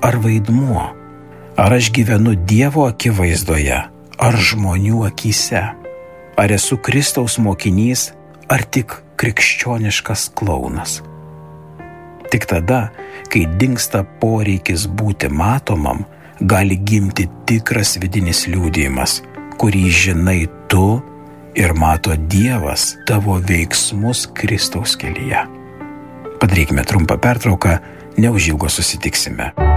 ar vaidmuo? Ar aš gyvenu Dievo akivaizdoje, ar žmonių akyse? Ar esu Kristaus mokinys, ar tik krikščioniškas klounas? Tik tada, kai dingsta poreikis būti matomam, gali gimti tikras vidinis liudijimas, kurį žinai tu ir mato Dievas tavo veiksmus Kristaus kelyje. Padarykime trumpą pertrauką, neužilgo susitiksime.